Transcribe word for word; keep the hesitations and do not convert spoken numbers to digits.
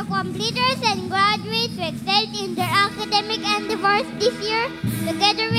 completers and graduates who excelled in their academic endeavors this year, together with